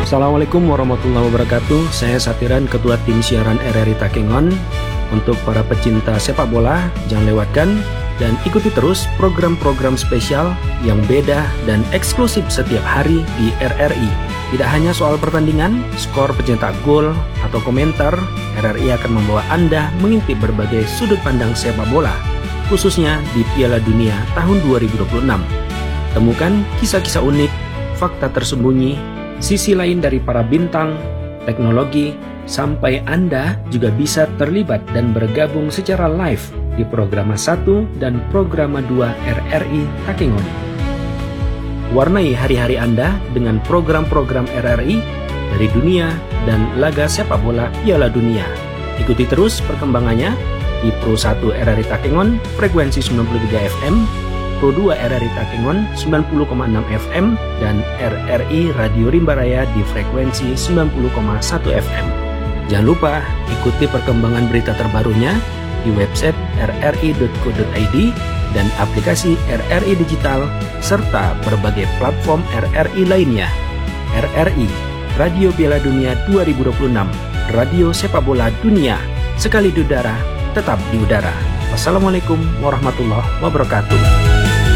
Assalamualaikum warahmatullahi wabarakatuh. Saya Satiran, Ketua Tim Siaran RRI Takengon. Untuk para pecinta sepak bola, jangan lewatkan dan ikuti terus program-program spesial yang beda dan eksklusif setiap hari di RRI. Tidak hanya soal pertandingan, skor, pencetak gol, atau komentar, RRI akan membawa Anda mengintip berbagai sudut pandang sepak bola, khususnya di Piala Dunia tahun 2026. Temukan kisah-kisah unik, fakta tersembunyi, sisi lain dari para bintang, teknologi, sampai Anda juga bisa terlibat dan bergabung secara live di Programa 1 dan Programa 2 RRI Takengon. Warnai hari-hari Anda dengan program-program RRI dari dunia dan laga sepak bola Piala Dunia. Ikuti terus perkembangannya di Pro 1 RRI Takengon frekuensi 93 FM, Pro 2 RRI Takengon 90,6 FM, dan RRI Radio Rimba Raya di frekuensi 90,1 FM. Jangan lupa ikuti perkembangan berita terbarunya di website rri.co.id dan aplikasi RRI Digital serta berbagai platform RRI lainnya. RRI, Radio Piala Dunia 2026, Radio Sepak Bola Dunia, sekali di udara, tetap di udara. Wassalamualaikum warahmatullahi wabarakatuh.